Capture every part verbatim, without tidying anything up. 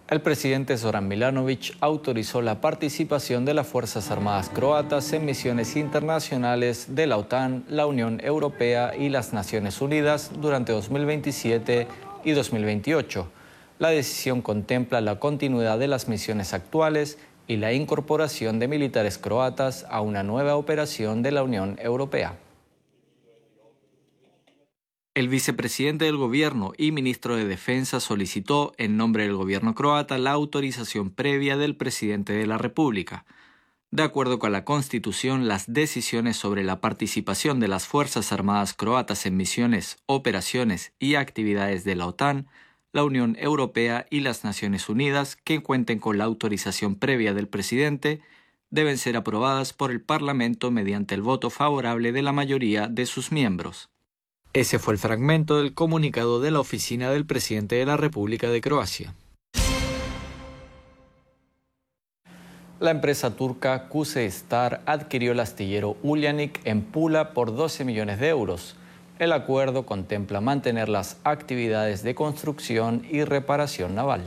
El presidente Zoran Milanović autorizó la participación de las Fuerzas Armadas croatas en misiones internacionales de la OTAN, la Unión Europea y las Naciones Unidas durante dos mil veintisiete y dos mil veintiocho. La decisión contempla la continuidad de las misiones actuales y la incorporación de militares croatas a una nueva operación de la Unión Europea. El vicepresidente del gobierno y ministro de Defensa solicitó, en nombre del gobierno croata, la autorización previa del presidente de la República. De acuerdo con la Constitución, las decisiones sobre la participación de las Fuerzas Armadas croatas en misiones, operaciones y actividades de la OTAN, la Unión Europea y las Naciones Unidas, que cuenten con la autorización previa del presidente, deben ser aprobadas por el Parlamento mediante el voto favorable de la mayoría de sus miembros. Ese fue el fragmento del comunicado de la oficina del presidente de la República de Croacia. La empresa turca Kuzestar adquirió el astillero Uljanik en Pula por doce millones de euros. El acuerdo contempla mantener las actividades de construcción y reparación naval.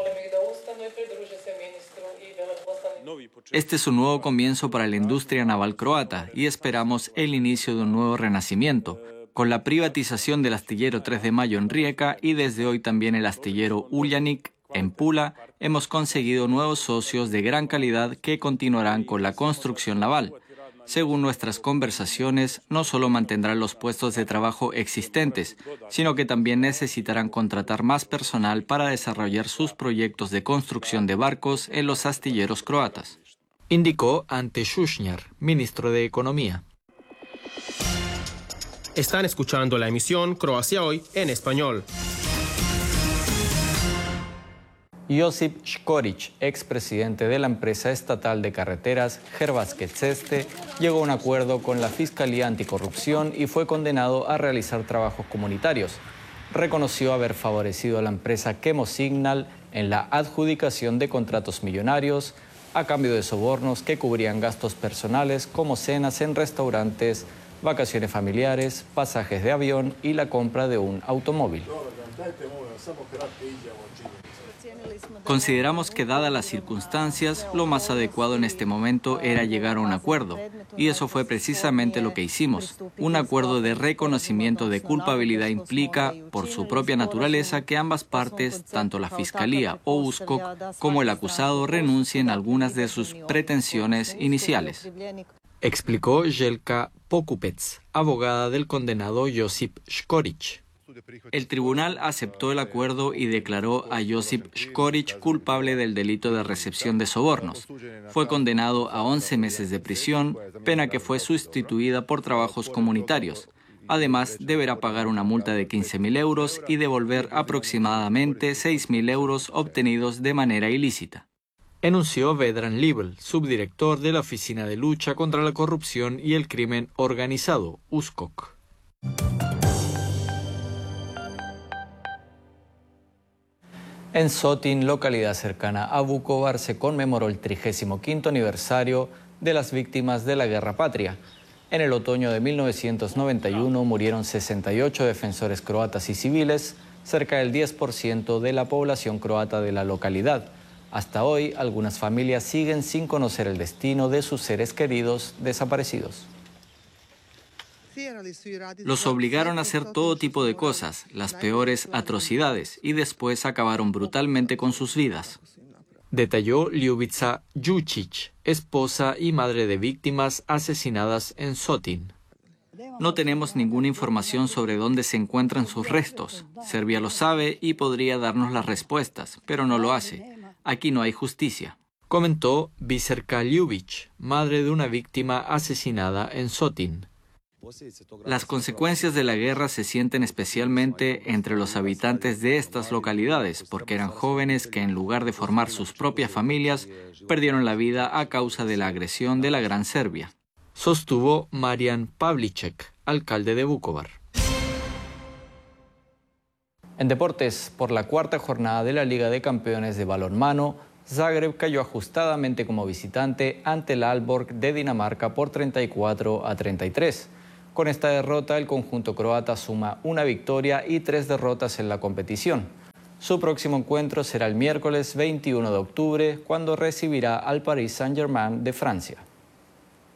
Este es un nuevo comienzo para la industria naval croata y esperamos el inicio de un nuevo renacimiento, con la privatización del astillero tres de mayo en Rijeka y desde hoy también el astillero Uljanik en Pula, hemos conseguido nuevos socios de gran calidad que continuarán con la construcción naval. Según nuestras conversaciones, no solo mantendrán los puestos de trabajo existentes, sino que también necesitarán contratar más personal para desarrollar sus proyectos de construcción de barcos en los astilleros croatas, indicó Ante Šušnjar, ministro de Economía. Están escuchando la emisión Croacia Hoy en español. Josip Škorić, expresidente de la empresa estatal de carreteras Hrvatske ceste, llegó a un acuerdo con la Fiscalía Anticorrupción y fue condenado a realizar trabajos comunitarios. Reconoció haber favorecido a la empresa Chemosignal en la adjudicación de contratos millonarios a cambio de sobornos que cubrían gastos personales como cenas en restaurantes, vacaciones familiares, pasajes de avión y la compra de un automóvil. Consideramos que, dadas las circunstancias, lo más adecuado en este momento era llegar a un acuerdo, y eso fue precisamente lo que hicimos. Un acuerdo de reconocimiento de culpabilidad implica, por su propia naturaleza, que ambas partes, tanto la Fiscalía o USKOK como el acusado, renuncien a algunas de sus pretensiones iniciales, explicó Jelka Pokupec, abogada del condenado Josip Škorić. El tribunal aceptó el acuerdo y declaró a Josip Škorić culpable del delito de recepción de sobornos. Fue condenado a once meses de prisión, pena que fue sustituida por trabajos comunitarios. Además, deberá pagar una multa de quince mil euros y devolver aproximadamente seis mil euros obtenidos de manera ilícita, enunció Vedran Libel, subdirector de la Oficina de Lucha contra la Corrupción y el Crimen Organizado, USKOK. En Sotin, localidad cercana a Vukovar, se conmemoró el trigésimo quinto aniversario de las víctimas de la Guerra Patria. En el otoño de mil novecientos noventa y uno murieron sesenta y ocho defensores croatas y civiles, cerca del diez por ciento de la población croata de la localidad. Hasta hoy, algunas familias siguen sin conocer el destino de sus seres queridos desaparecidos. Los obligaron a hacer todo tipo de cosas, las peores atrocidades, y después acabaron brutalmente con sus vidas, detalló Ljubica Jučić, esposa y madre de víctimas asesinadas en Sotin. No tenemos ninguna información sobre dónde se encuentran sus restos. Serbia lo sabe y podría darnos las respuestas, pero no lo hace. Aquí no hay justicia, comentó Biserka Ljubić, madre de una víctima asesinada en Sotin. Las consecuencias de la guerra se sienten especialmente entre los habitantes de estas localidades, porque eran jóvenes que, en lugar de formar sus propias familias, perdieron la vida a causa de la agresión de la Gran Serbia, sostuvo Marian Pavlicek, alcalde de Vukovar. En deportes, por la cuarta jornada de la Liga de Campeones de Balonmano, Zagreb cayó ajustadamente como visitante ante el Aalborg de Dinamarca por treinta y cuatro a treinta y tres. Con esta derrota, el conjunto croata suma una victoria y tres derrotas en la competición. Su próximo encuentro será el miércoles veintiuno de octubre, cuando recibirá al Paris Saint-Germain de Francia.